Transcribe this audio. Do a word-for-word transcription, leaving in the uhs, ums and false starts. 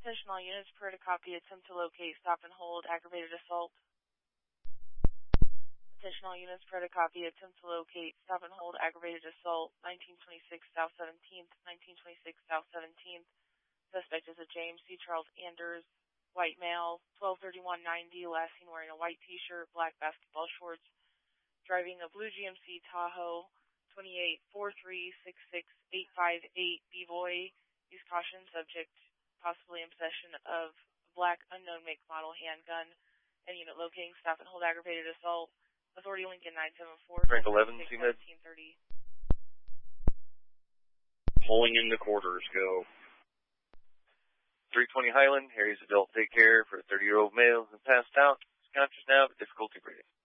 Attention all units, per to copy, attempt to locate, stop and hold, aggravated assault. Attention all units, per to copy, attempt to locate, stop and hold, aggravated assault, nineteen twenty-six South seventeenth, nineteen twenty-six South seventeenth. Suspect is a James C. Charles Anders, white male, twelve thirty-one ninety, last seen wearing a white t-shirt, black basketball shorts, driving a blue G M C Tahoe, twenty-eight four three six six eight five eight B-Boy. Use caution, subject possibly in possession of a black unknown make model handgun, and unit locating, stop and hold, aggravated assault. Authority Lincoln nine seven four. Rank eleven, C M I D. Pulling into quarters, go. three twenty Highland, Harry's adult daycare for a thirty-year-old male who passed out. His conscious now, but difficulty breathing.